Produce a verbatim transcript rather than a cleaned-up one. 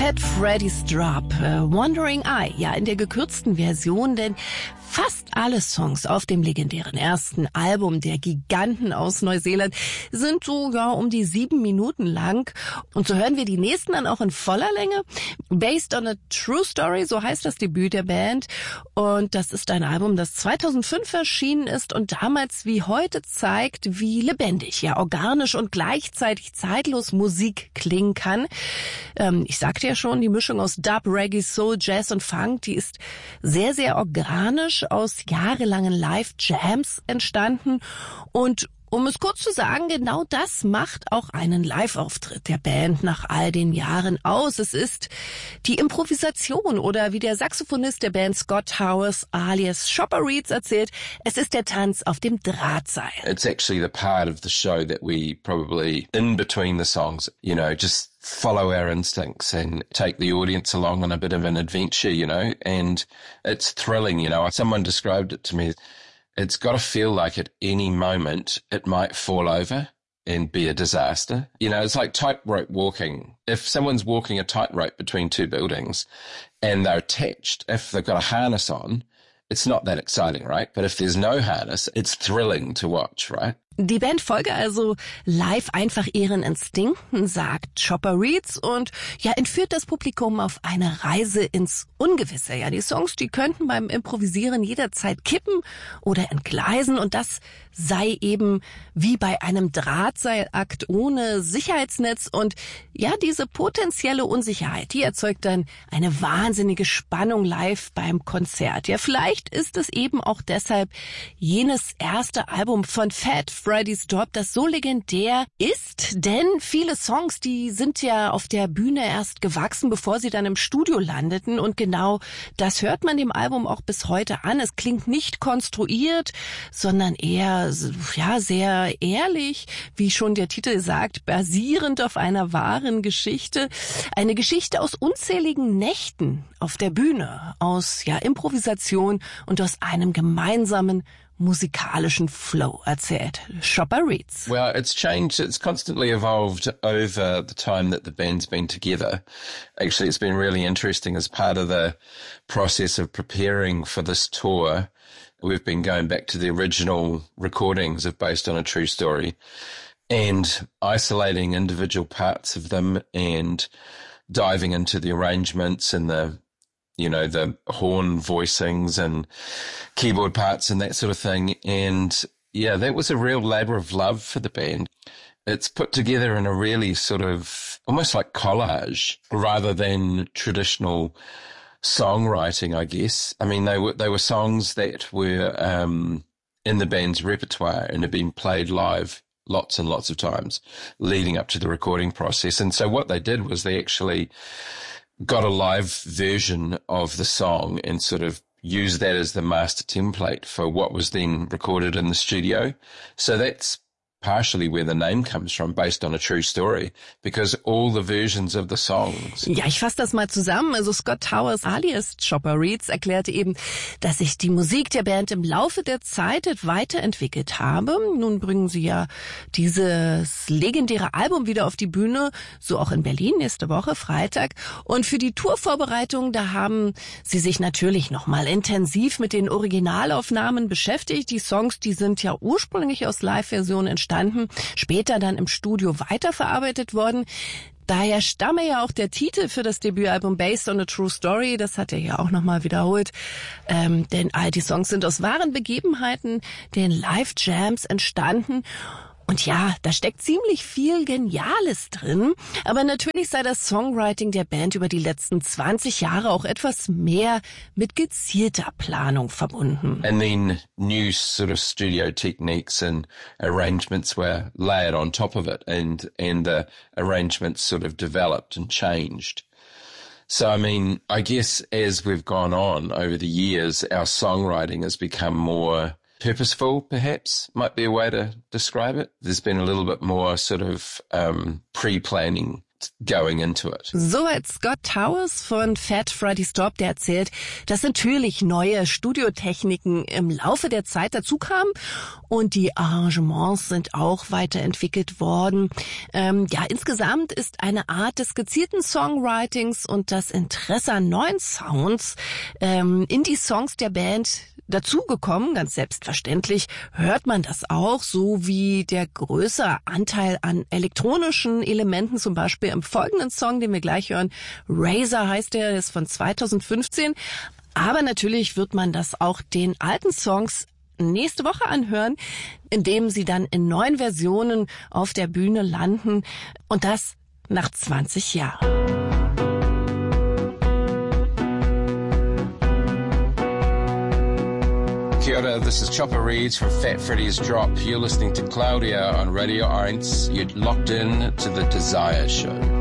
Fat Freddy's Drop, uh, Wandering Eye, ja in der gekürzten Version, denn fast alle Songs auf dem legendären ersten Album der Giganten aus Neuseeland sind so ja um die sieben Minuten lang. Und so hören wir die nächsten dann auch in voller Länge. Based on a True Story, so heißt das Debüt der Band. Und das ist ein Album, das zweitausendfünf erschienen ist und damals wie heute zeigt, wie lebendig, ja organisch und gleichzeitig zeitlos Musik klingen kann. Ähm, ich sagte ja schon, die Mischung aus Dub, Reggae, Soul, Jazz und Funk, die ist sehr, sehr organisch aus jahrelangen Live-Jams entstanden. Und um es kurz zu sagen, genau das macht auch einen Live-Auftritt der Band nach all den Jahren aus. Es ist die Improvisation oder wie der Saxophonist der Band Scott Towers alias Chopper Reeds erzählt, es ist der Tanz auf dem Drahtseil. It's actually the part of the show that we probably, in between the songs, you know, just follow our instincts and take the audience along on a bit of an adventure, you know, and it's thrilling, you know. Someone described it to me. It's got to feel like at any moment it might fall over and be a disaster. You know, it's like tightrope walking. If someone's walking a tightrope between two buildings and they're attached, if they've got a harness on, it's not that exciting, right? But if there's no harness, it's thrilling to watch, right? Die Band folge also live einfach ihren Instinkten, sagt Chopper Reeds, und ja entführt das Publikum auf eine Reise ins Ungewisse. Ja, die Songs, die könnten beim Improvisieren jederzeit kippen oder entgleisen, und das sei eben wie bei einem Drahtseilakt ohne Sicherheitsnetz. Und ja, diese potenzielle Unsicherheit, die erzeugt dann eine wahnsinnige Spannung live beim Konzert. Ja, vielleicht ist es eben auch deshalb jenes erste Album von Fat Freddy's Drop, das so legendär ist, denn viele Songs, die sind ja auf der Bühne erst gewachsen, bevor sie dann im Studio landeten, und genau das hört man dem Album auch bis heute an. Es klingt nicht konstruiert, sondern eher ja sehr ehrlich, wie schon der Titel sagt, basierend auf einer wahren Geschichte. Eine Geschichte aus unzähligen Nächten auf der Bühne, aus ja Improvisation und aus einem gemeinsamen musikalischen Flow, erzählt Chopper Reeds. Well, it's changed. It's constantly evolved over the time that the band's been together. Actually, it's been really interesting as part of the process of preparing for this tour. We've been going back to the original recordings of Based on a True Story and isolating individual parts of them and diving into the arrangements and the you know, the horn voicings and keyboard parts and that sort of thing. And yeah, that was a real labour of love for the band. It's put together in a really sort of almost like collage rather than traditional songwriting, I guess. I mean, they were, they were songs that were, um, in the band's repertoire and had been played live lots and lots of times leading up to the recording process. And so what they did was they actually got a live version of the song and sort of used that as the master template for what was then recorded in the studio. So that's partially where the name comes from, Based on a True Story, because all the versions of the songs. Ja, ich fasse das mal zusammen. Also Scott Towers alias Chopper Reeds erklärte eben, dass sich die Musik der Band im Laufe der Zeit weiterentwickelt habe. Nun bringen sie ja dieses legendäre Album wieder auf die Bühne, so auch in Berlin nächste Woche, Freitag. Und für die Tourvorbereitung, da haben sie sich natürlich nochmal intensiv mit den Originalaufnahmen beschäftigt. Die Songs, die sind ja ursprünglich aus Live-Versionen entstanden, später dann im Studio weiterverarbeitet worden. Daher stamme ja auch der Titel für das Debütalbum Based on a True Story, das hat er ja auch nochmal wiederholt, ähm, denn all die Songs sind aus wahren Begebenheiten, den Live-Jams entstanden. Und ja, da steckt ziemlich viel Geniales drin, aber natürlich sei das Songwriting der Band über die letzten zwanzig Jahre auch etwas mehr mit gezielter Planung verbunden. And then new sort of studio techniques and arrangements were layered on top of it, and and the arrangements sort of developed and changed. So, I mean, I guess as we've gone on over the years, our songwriting has become more purposeful, perhaps, might be a way to describe it. There's been a little bit more sort of um, pre-planning going into it. Soweit Scott Towers von Fat Freddy Stop, der erzählt, dass natürlich neue Studiotechniken im Laufe der Zeit dazu kamen und die Arrangements sind auch weiterentwickelt worden. Ähm, ja, insgesamt ist eine Art des gezielten Songwritings und das Interesse an neuen Sounds ähm, in die Songs der Band dazugekommen, ganz selbstverständlich hört man das auch, so wie der größere Anteil an elektronischen Elementen, zum Beispiel im folgenden Song, den wir gleich hören. Razor heißt der, ist von zweitausendfünfzehn. Aber natürlich wird man das auch den alten Songs nächste Woche anhören, indem sie dann in neuen Versionen auf der Bühne landen und das nach zwanzig Jahren. Kia ora, this is Chopper Reads from Fat Freddy's Drop. You're listening to Claudia on Radio eins. You're locked in to the Desire Show.